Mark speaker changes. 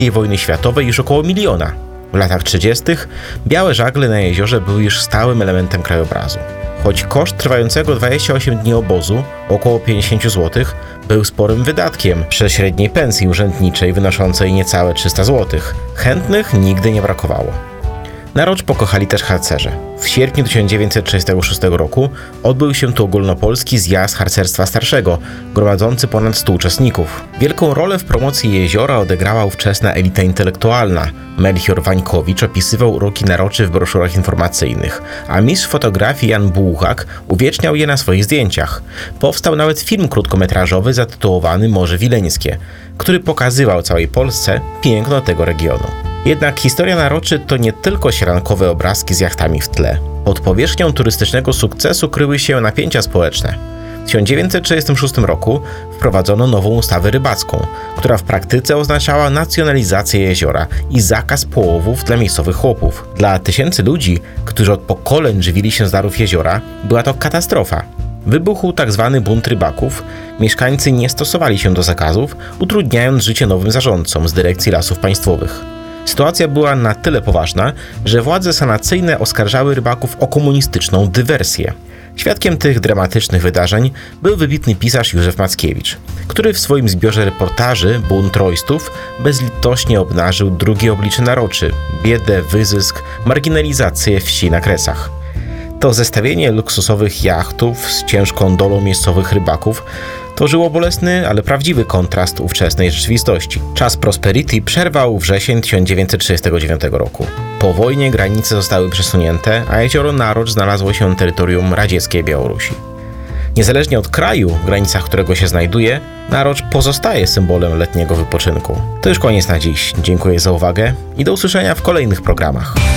Speaker 1: II wojny światowej już około 1 miliona. W latach 30. białe żagle na jeziorze były już stałym elementem krajobrazu. Choć koszt trwającego 28 dni obozu, około 50 zł, był sporym wydatkiem przy średniej pensji urzędniczej wynoszącej niecałe 300 zł, chętnych nigdy nie brakowało. Narocz pokochali też harcerze. W sierpniu 1936 roku odbył się tu ogólnopolski zjazd harcerstwa starszego, gromadzący ponad 100 uczestników. Wielką rolę w promocji jeziora odegrała ówczesna elita intelektualna. Melchior Wańkowicz opisywał uroki naroczy w broszurach informacyjnych, a mistrz fotografii Jan Bułhak uwieczniał je na swoich zdjęciach. Powstał nawet film krótkometrażowy zatytułowany Morze Wileńskie, który pokazywał całej Polsce piękno tego regionu. Jednak historia naroczy to nie tylko sierankowe obrazki z jachtami w tle. Pod powierzchnią turystycznego sukcesu kryły się napięcia społeczne. W 1936 roku wprowadzono nową ustawę rybacką, która w praktyce oznaczała nacjonalizację jeziora i zakaz połowów dla miejscowych chłopów. Dla tysięcy ludzi, którzy od pokoleń żywili się z darów jeziora, była to katastrofa. Wybuchł tzw. bunt rybaków, mieszkańcy nie stosowali się do zakazów, utrudniając życie nowym zarządcom z dyrekcji lasów państwowych. Sytuacja była na tyle poważna, że władze sanacyjne oskarżały rybaków o komunistyczną dywersję. Świadkiem tych dramatycznych wydarzeń był wybitny pisarz Józef Mackiewicz, który w swoim zbiorze reportaży Bunt Roystów bezlitośnie obnażył drugie oblicze naroczy – biedę, wyzysk, marginalizację wsi na Kresach. To zestawienie luksusowych jachtów z ciężką dolą miejscowych rybaków tworzyło bolesny, ale prawdziwy kontrast ówczesnej rzeczywistości. Czas prosperity przerwał wrzesień 1939 roku. Po wojnie granice zostały przesunięte, a jezioro Narocz znalazło się na terytorium radzieckiej Białorusi. Niezależnie od kraju, w granicach którego się znajduje, Narocz pozostaje symbolem letniego wypoczynku. To już koniec na dziś. Dziękuję za uwagę i do usłyszenia w kolejnych programach.